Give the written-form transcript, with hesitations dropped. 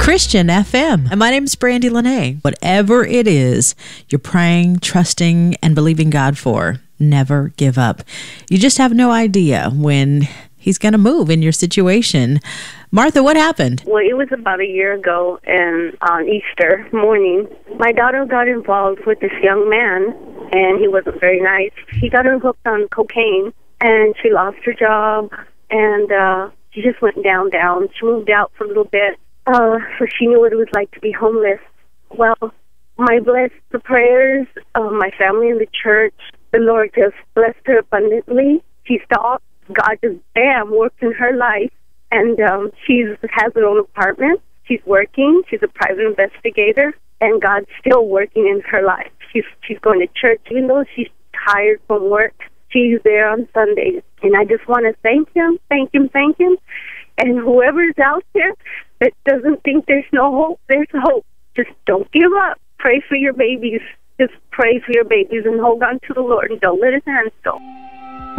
Christian FM. And my name is Brandy Lene. Whatever it is you're praying, trusting, and believing God for, never give up. You just have no idea when He's going to move in your situation. Martha, what happened? Well, it was about a year ago, and on Easter morning, my daughter got involved with this young man, and he wasn't very nice. He got her hooked on cocaine, and she lost her job, and she just went down. She moved out for a little bit, so she knew what it was like to be homeless. Well, the prayers of my family in the church, the Lord just blessed her abundantly. She stopped. God just, worked in her life. And she has her own apartment. She's working. She's a private investigator. And God's still working in her life. She's going to church. Even though she's tired from work, she's there on Sundays. And I just want to thank Him. And whoever's out there that doesn't think there's no hope, there's hope. Just don't give up. Pray for your babies. Just pray for your babies and hold on to the Lord and don't let His hands go.